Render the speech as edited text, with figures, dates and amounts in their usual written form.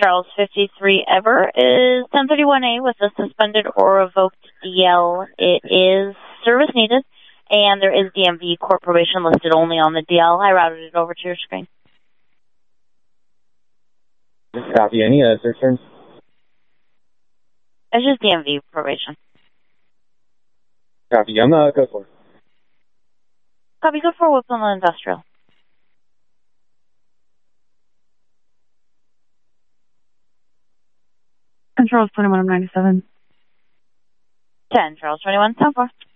Charles 53 Ever is 1031A with a suspended or revoked DL. It is service needed, and there is DMV Corporation listed only on the DL. I routed it over to your screen. Copy. Any search terms? It's just DMV probation. Copy. I'm code 4. Copy, code 4, Whipple Industrial. And Charles 21, I'm 97. 10, Charles 21, 10-4.